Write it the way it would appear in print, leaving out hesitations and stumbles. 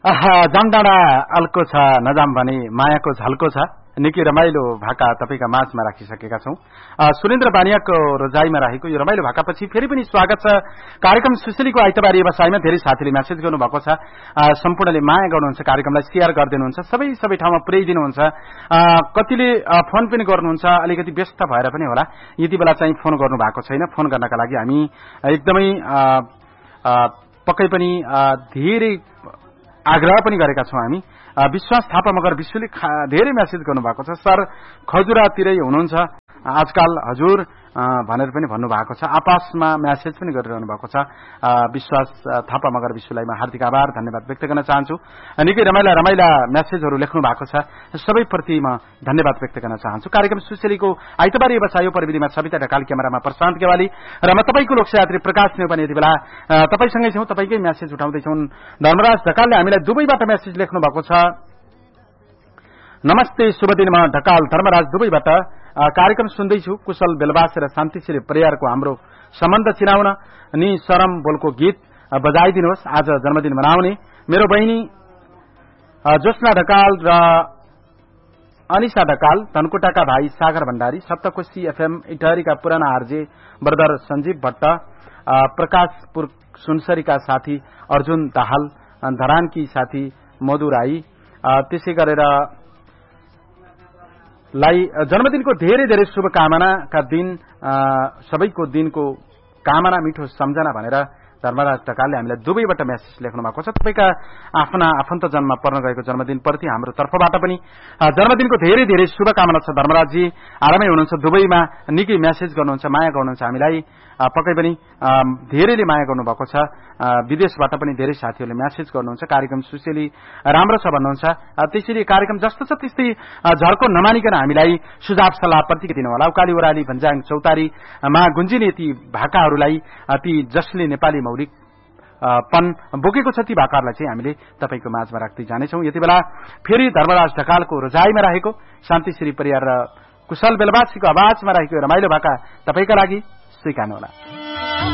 जाम डाँडा अल्को छ नजाम भने मायाको झल्को छ निकै रमाइलो भाका तपाईका माझमा राखिसकेका छौं। सुरेन्द्र बानियाको रोजाइमा रहेको यो रमाइलो भाकापछि फेरि पनि स्वागत छ कार्यक्रम सुशीलीको आइतबार व्यवसायमा। धेरै साथीले मेसेज गर्नुभएको छ, सम्पूर्णले माया गर्नुहुन्छ, कार्यक्रमलाई शेयर गरिदिनुहुन्छ, सबै ठाउँमा पुर्याइदिनुहुन्छ। कतिले फोन पनि गर्नुहुन्छ, अलिकति व्यस्त भएर पनि होला यति बेला चाहिँ फोन गर्नु भएको छैन। फोन गर्नका लागि हामी एकदमै पक्कै पनि धेरै आग्रह पनि गरेका छौं। हामी विश्वास थापा मगर विश्वले धेरै मेसेज गर्नुभएको छ, सर खजुरातिरै हुनुहुन्छ आजकल हजुर भनेर पनि भन्नुभएको छ। आपासमा मेसेज पनि गरिरहनु भएको छ। विश्वास थापा मगर विश्वलाई म हार्दिक आभार धन्यवाद व्यक्त गर्न चाहन्छु। निकै रमाइला मेसेजहरू लेख्नु भएको छ, सबैप्रति म धन्यवाद व्यक्त गर्न चाहन्छु। कार्यक्रम सुशीलीको आइतबार व्यवसाय प्रविधिमा सविता ढकाल, क्यामेरामा प्रशान्त केवाली र म तपाईको लोकयात्री प्रकाश पनि यति बेला तपाईसँगै छौं। तपाईकै मेसेज उठाउँदैछौं। धर्मराज ढकालले हामीलाई दुबईबाट मेसेज लेख्नु भएको छ। नमस्ते शुभ दिन, म ढकाल धर्मराज दुबईबाट कार्यक्रम सुन्दैछु। कुशल बेलबास र शान्तिश्री परियारको हाम्रो सम्बन्ध चिनाउन नि सरम बोलको गीत बजाइदिनुहोस्। आज जन्मदिन मनाउने मेरो बहिनी जोस्ना ढकाल र अनिशा ढकाल, धनकुटाका भाइ सागर भण्डारी, सप्तकोशी एफएम इटहरीका पुराना आरजे ब्रदर सञ्जीव भट्ट, प्रकाशपुर सुनसरीका साथी अर्जुन दाहाल, धरानकी साथी मधु राई, त्यसै गरेर लाई जन्मदिनको धेरै शुभकामनाका दिन, सबैको दिनको कामना मिठो सम्झना भनेर धर्मराज ढकालले हामीलाई दुबईबाट मेसेज लेख्नु भएको छ। तपाईका आफ्ना आफन्तजनमा पर्न गएको जन्मदिनप्रति हाम्रो तर्फबाट पनि जन्मदिनको धेरै शुभकामना छ। धर्मराजजी आरामै हुनुहुन्छ, दुबईमा निकै मेसेज गर्नुहुन्छ, माया गर्नुहुन्छ हामीलाई, पक्कै पनि धेरैले माया गर्नुभएको छ। विदेशबाट पनि धेरै साथीहरूले मेसेज गर्नुहुन्छ, कार्यक्रम सुशीली राम्रो छ भन्नुहुन्छ। त्यसैले कार्यक्रम जस्तो छ त्यस्तै झर्को नमानिकन हामीलाई सुझाव सल्लाह प्रतिक्रिया दिनुहोला। उकाली ओराली भन्ज्याङ चौतारीमा गुन्जिने ती भाकाहरूलाई, ती जसले नेपाली मौलिक पन बोकेको छ ती भाकाहरूलाई चाहिँ हामीले तपाईको माझमा राख्दै जानेछौं। यति बेला फेरि धर्मराज ढकालको रोजाइमा रहेको शान्तिश्री परियार र कुशल बेलबासीको आवाजमा रहेको रमाइलो भाका तपाईका लागि स्वीकार्नुहोला।